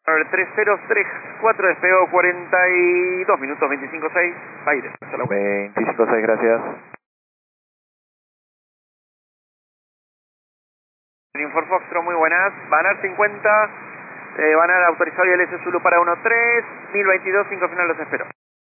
3034 despegó 42 minutos 25.6, aire. 25.6, gracias. Infor Foxtro, muy buenas. Banar 50, Banar autorizado y LS Zulu para 13, 1022, 5 final los espero.